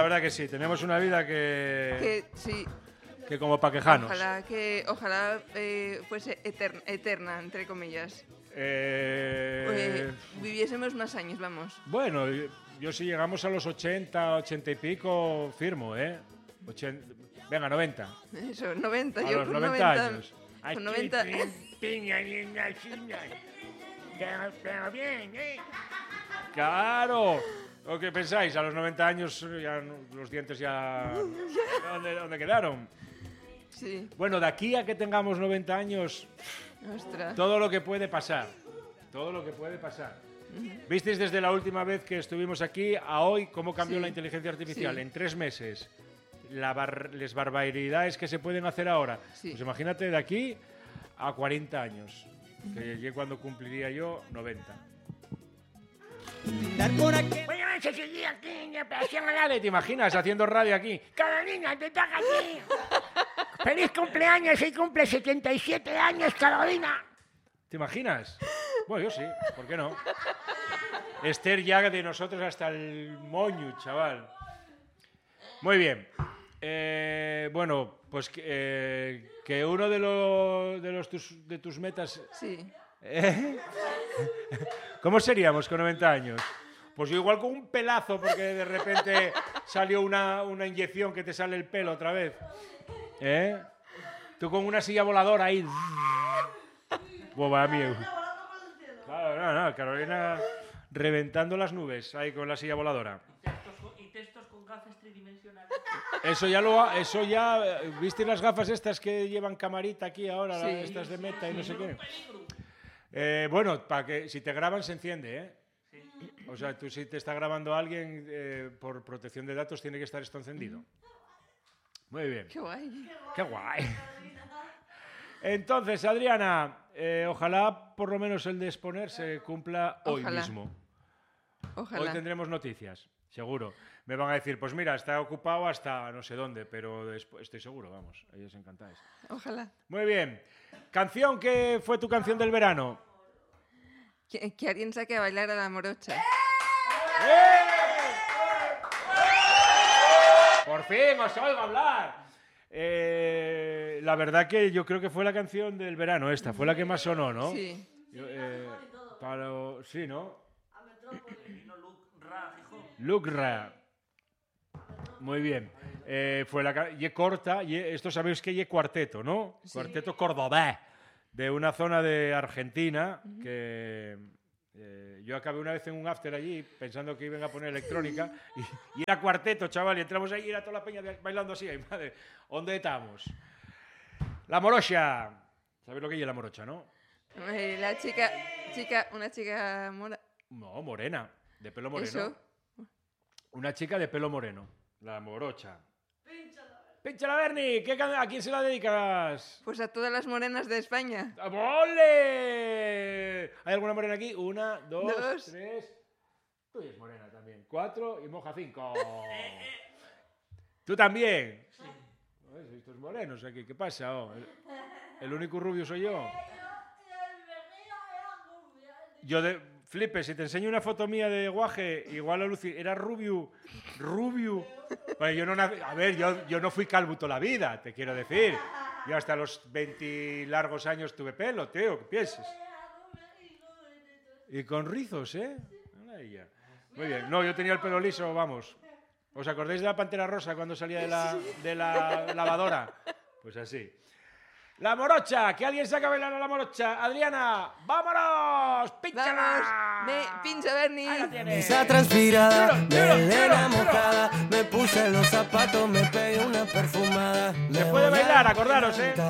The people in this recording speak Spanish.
la verdad que sí. Tenemos una vida Que sí. que como pa' quejarnos. Ojalá fuese eterna, entre comillas. Viviésemos más años, vamos. Bueno, yo si llegamos a los 80, 80 y pico, firmo, ¿eh? Venga, 90. Eso, 90. A Yo los con 90 años. Con 90... Pero bien, ¿eh? Claro. ¿O qué pensáis? A los 90 años ya los dientes ya... ¿Dónde quedaron? Sí. Bueno, de aquí a que tengamos 90 años, Ostras. todo lo que puede pasar. Todo lo que puede pasar. ¿Visteis desde la última vez que estuvimos aquí a hoy cómo cambió la inteligencia artificial? Sí. En 3 meses. Las barbaridades que se pueden hacer ahora. Sí. Pues imagínate de aquí a 40 años. Que llegué cuando cumpliría yo 90. Bueno, se seguía aquí en la operación Alade. ¿Te imaginas haciendo radio aquí? Carolina, te toca aquí. ¡Feliz cumpleaños! Y cumple 77 años, Carolina. ¿Te imaginas? Bueno, yo sí, ¿por qué no? Esther ya de nosotros hasta el moño, chaval. Muy bien. Bueno, pues que uno de tus metas... Sí. ¿Cómo seríamos con 90 años? Pues yo igual con un pelazo, porque de repente salió una inyección que te sale el pelo otra vez. Tú con una silla voladora ahí. Boba mío. Claro, no, Carolina reventando las nubes ahí con la silla voladora. Y textos con gafas tridimensionales. Eso ya, ¿viste las gafas estas que llevan camarita aquí ahora? Sí. Estas de Meta y no sé qué. Bueno, para que si te graban se enciende, ¿eh? Sí. O sea, tú si te está grabando alguien por protección de datos tiene que estar esto encendido. Muy bien. Qué guay. Qué guay. Entonces, Adriana, ojalá por lo menos el de exponer se cumpla hoy Ojalá. mismo. Ojalá. Hoy tendremos noticias, seguro. Me van a decir, pues mira, está ocupado hasta no sé dónde, pero estoy seguro, vamos, a ellos encantáis. Ojalá. Muy bien. Canción, ¿qué fue tu canción del verano? Que alguien saque a bailar a la morocha. Por fin os oigo hablar. La verdad que yo creo que fue la canción del verano esta, fue la que más sonó, ¿no? Sí. Sí, ¿no? Luke Ra. Muy bien. Fue ye corta, esto sabéis que ye cuarteto, ¿no? Sí. Cuarteto cordobés, de una zona de Argentina que yo acabé una vez en un after allí pensando que iban a poner electrónica y era cuarteto, chaval, y entramos ahí y era toda la peña bailando así. Ay, madre, ¿dónde estamos? La morocha. ¿Sabéis lo que es la morocha, no? Una chica No, morena, de pelo moreno. Eso. Una chica de pelo moreno, la morocha. ¡Pínchala, Berni! ¿A quién se la dedicas? Pues a todas las morenas de España. ¡Ole! ¿Hay alguna morena aquí? 1, 2, Dos. 3. Tú eres morena también. 4 y moja 5. ¿Tú también? Sí. Estos morenos aquí, ¿qué pasa? Oh, el único rubio soy yo. Flipe, si te enseño una foto mía de guaje, igual a Lucy, era rubio. Pues yo no fui calvo toda la vida, te quiero decir. Yo hasta los 20 largos años tuve pelo, tío, ¿qué piensas? Y con rizos, ¿eh? Muy bien. No, yo tenía el pelo liso, vamos. ¿Os acordáis de la Pantera Rosa cuando salía de la lavadora? Pues así. La morocha, que alguien saca a bailar a la morocha. Adriana, ¡vámonos! ¡Pínchala! Vamos, pincha, Berni. Ahí la tienes. Camisa transpirada, Tiro. melena mojada, me puse los zapatos, me pegué una perfumada. Se puede bailar, acordaros, ¿eh?